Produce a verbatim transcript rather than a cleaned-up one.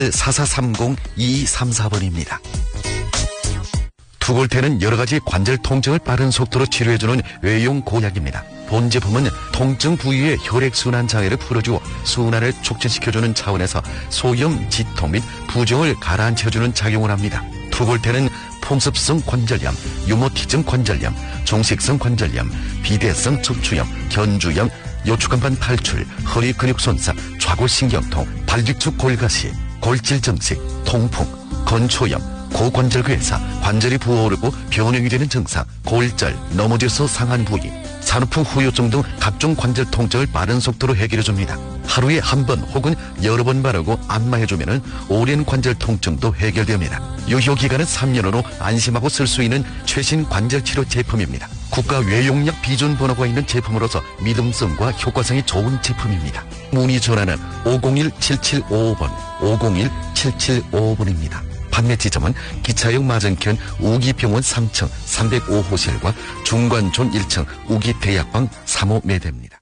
사사삼공 이이삼사 번입니다. 투골테는 여러가지 관절 통증을 빠른 속도로 치료해주는 외용 고약입니다. 본 제품은 통증 부위의 혈액순환 장애를 풀어주어 순환을 촉진시켜주는 차원에서 소염, 지통 및 부종을 가라앉혀주는 작용을 합니다. 투골테는 풍습성 관절염, 유모티즘 관절염, 종식성 관절염, 비대성 척추염, 견주염, 요추간판 탈출, 허리 근육 손상, 좌골신경통, 발직축 골가시, 골질정식, 통풍, 건초염, 고관절괴사, 관절이 부어오르고 변형이 되는 증상, 골절, 넘어져서 상한 부위, 산후풍 후유증 등 각종 관절 통증을 빠른 속도로 해결해줍니다. 하루에 한 번 혹은 여러 번 바르고 안마해주면 오랜 관절 통증도 해결됩니다. 유효기간은 삼 년으로 안심하고 쓸 수 있는 최신 관절치료 제품입니다. 국가 외용약 비준 번호가 있는 제품으로서 믿음성과 효과성이 좋은 제품입니다. 문의 전화는 오공일 칠칠오오 번, 오공일 칠칠오오 번입니다. 판매 지점은 기차역 맞은편 우기병원 삼 층 삼백오 호실과 중관존 일 층 우기대약방 삼 호 매대입니다.